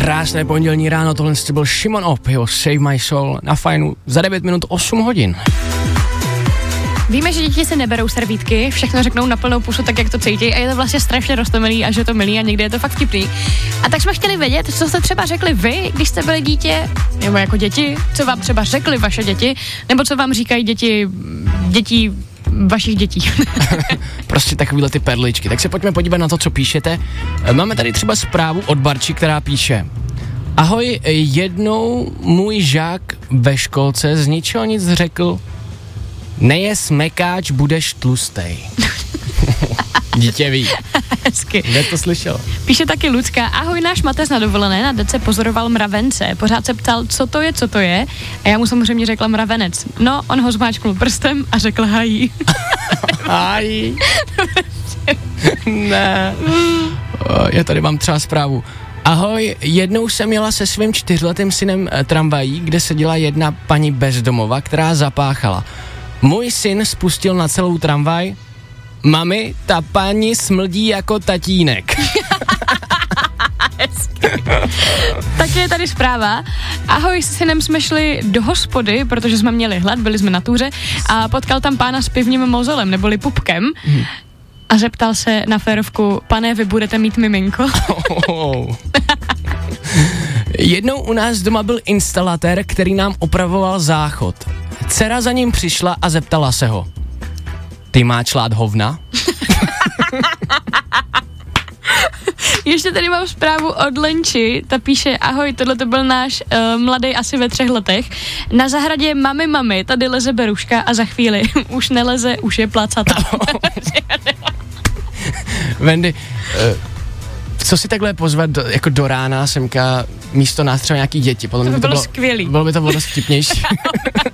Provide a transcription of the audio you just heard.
Krásné pondělní ráno, tohle byl Šimon Op, jeho Save My Soul na Fajnu za 9 minut 8 hodin. Víme, že děti si neberou servítky, všechno řeknou na plnou pusu tak, jak to cítí a je to vlastně strašně roztomilý a že to milý a někdy je to fakt vtipný. A tak jsme chtěli vědět, co jste třeba řekli vy, když jste byli dítě, nebo jako děti, co vám třeba řekli vaše děti, nebo co vám říkají děti vašich dětí. Prostě takovýhle ty perličky. Tak se pojďme podívat na to, co píšete. Máme tady třeba zprávu od Barči, která píše: Ahoj, jednou můj žák ve školce z ničeho nic řekl: nejes mekáč, budeš tlustej. Dítě ví. Hezky. Kde to slyšel? Píše taky Lucka: ahoj, náš matec na dovolené na dece pozoroval mravence. Pořád se ptal, co to je. A já mu samozřejmě řekla mravenec. No, on ho zmáčknul prstem a řekl hají. Hají. Ne. Já tady mám třeba zprávu. Ahoj, jednou jsem jela se svým 4letým synem tramvají, kde seděla jedna paní bezdomova, která zapáchala. Můj syn spustil na celou tramvaj: mami, ta paní smrdí jako tatínek. Tak je tady zpráva. Ahoj, s synem jsme šli do hospody, protože jsme měli hlad, byli jsme na túře a potkal tam pána s pivním mozolem, neboli pupkem. A zeptal se na férovku: pane, vy budete mít miminko? Jednou u nás doma byl instalatér, který nám opravoval záchod. Dcera za ním přišla a zeptala se ho: ty máš lát hovna? Ještě tady mám zprávu od Lenči, ta píše: ahoj, tohle to byl náš mladý asi ve 3 letech. Na zahradě mami, tady leze beruška a za chvíli už neleze, už je placata. Wendy, co si takhle pozvat jako do rána semka místo nás třeba nějaký děti? To by bylo skvělý. Bylo by to dost vtipnější.